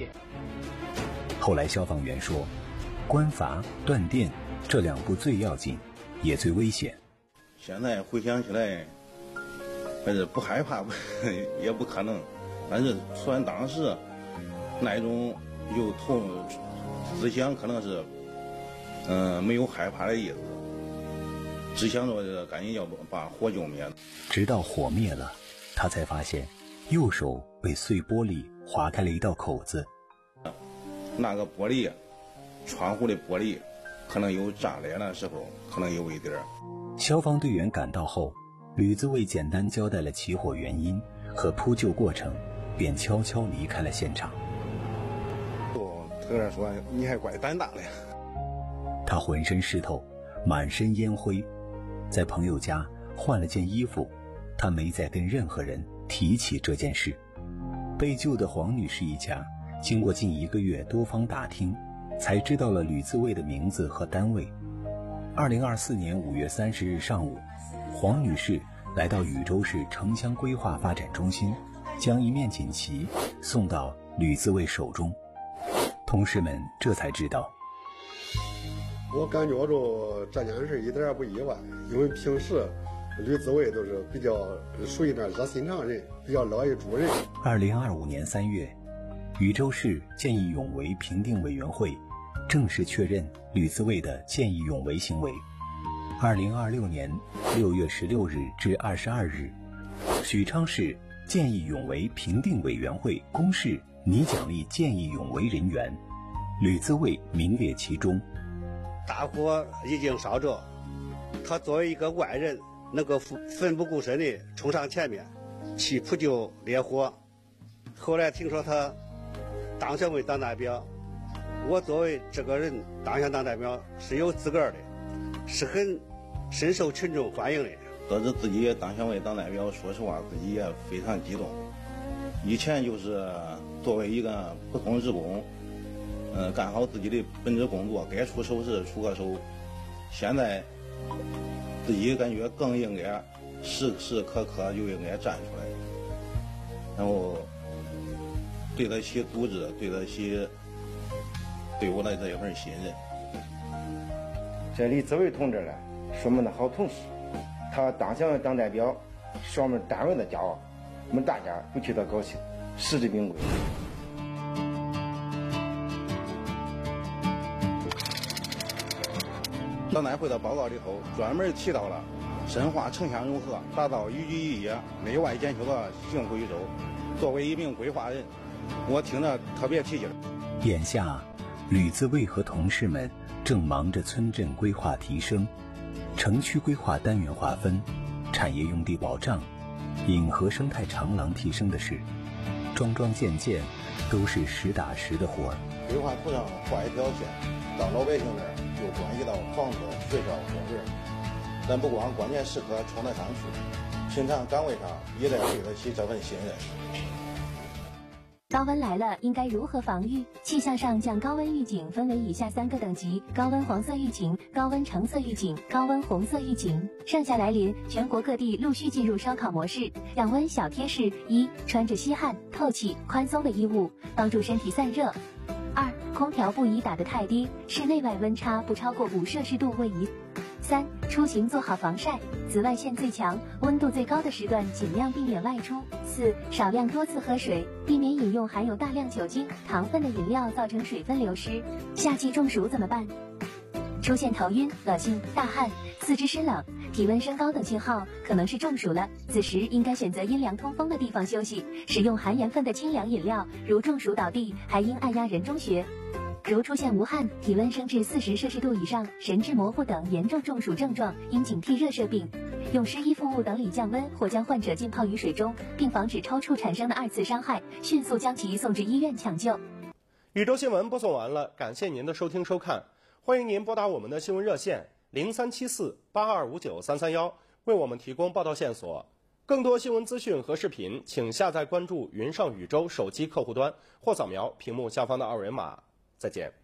业。后来消防员说，关阀、断电这2步最要紧，也最危险。 现在回想起来，还是不害怕也不可能，但是算当时那种有思想可能是没有害怕的意思，只想着赶紧要把火救灭了。 直到火灭了，他才发现右手被碎玻璃划开了一道口子， 那个玻璃窗户的玻璃可能有炸裂的时候，可能有一点。 消防队员赶到后，吕自卫简单交代了起火原因和扑救过程，便悄悄离开了现场。 突然说你还怪胆大的。 他浑身湿透，满身烟灰，在朋友家换了件衣服，他没再跟任何人提起这件事。被救的黄女士一家经过近1个月多方打听，才知道了吕自卫的名字和单位。2024年5月30日上午，黄女士来到禹州市城乡规划发展中心，将一面锦旗送到吕自卫手中。同事们这才知道， 我感觉着这件事一点也不意外，因为平时吕自卫都是比较属于那热心肠人，比较乐意助人。 2025年3月，禹州市见义勇为评定委员会正式确认吕自卫的见义勇为行为。2026年6月16日至22日，许昌市见义勇为评定委员会公示拟奖励见义勇为人员，吕自卫名列其中。 大火已经烧着，他作为一个外人，能够奋不顾身地冲上前面去扑救烈火。后来听说他当选为党代表，我作为这个人当选党代表是有资格的，是很深受群众欢迎的。 得知自己当选为党代表，说实话自己也非常激动。以前就是作为一个普通职工，干好自己的本职工作，该出手时出个手。现在自己感觉更应该时时刻刻就应该站出来，然后对得起组织，对得起对我的这一份信任。 这吕自卫同志呢，是我们的好同事，他当选为党代表，是我们单位的骄傲，我们大家都替他高兴，实至名归。 党代会的报告里头专门提到了深化城乡融合，打造宜居宜业、内外兼修的幸福禹州。作为一名规划人，我听着特别提劲。 眼下，吕自卫和同事们正忙着村镇规划提升、城区规划单元划分、产业用地保障、引河生态长廊提升的事，桩桩件件都是实打实的活儿。 规划图上画一条线，到老百姓那儿就关系到房子、学校、公园，但不光关键时刻冲得上去，平常岗位上也得对得起这份信任。 高温来了，应该如何防御？气象上将高温预警分为以下3个等级：高温黄色预警、高温橙色预警、高温红色预警。盛夏来临，全国各地陆续进入烧烤模式。降温小贴士：1. 穿着吸汗、透气、宽松的衣物，帮助身体散热。2. 空调不宜打得太低，室内外温差不超过5摄氏度为宜。3. 出行做好防晒，紫外线最强、温度最高的时段尽量避免外出。4. 少量多次喝水，避免饮用含有大量酒精、糖分的饮料，造成水分流失。夏季中暑怎么办？出现头晕、恶心、大汗、四肢湿冷、体温升高等信号，可能是中暑了。此时应该选择阴凉通风的地方休息，使用含盐分的清凉饮料。如中暑倒地，还应按压人中穴。如出现无汗、体温升至40摄氏度以上、神志模糊等严重中暑症状，应警惕热射病。用湿衣服物等里降温，或将患者浸泡于水中，并防止抽搐产生的2次伤害，迅速将其送至医院抢救。 禹州新闻播送完了，感谢您的收听收看，欢迎您拨打我们的新闻热线03748259-331，为我们提供报道线索。更多新闻资讯和视频，请下载关注云上禹州手机客户端，或扫描屏幕下方的2维码。再见。